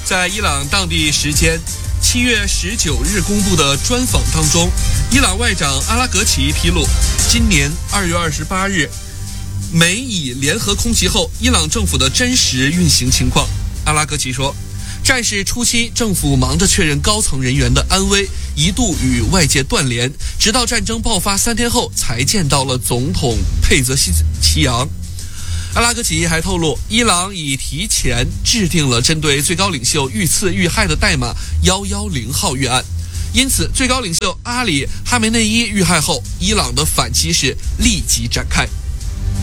在伊朗当地时间7月19日公布的专访当中，伊朗外长阿拉格齐披露，今年2月28日，美以联合空袭后，伊朗政府的真实运行情况。阿拉格齐说，战事初期，政府忙着确认高层人员的安危，一度与外界断联，直到战争爆发3天后，才见到了总统佩泽西扬。阿拉格齐还透露，伊朗已提前制定了针对最高领袖遇刺遇害的代码110号预案，因此最高领袖阿里哈梅内伊遇害后，伊朗的反击是立即展开。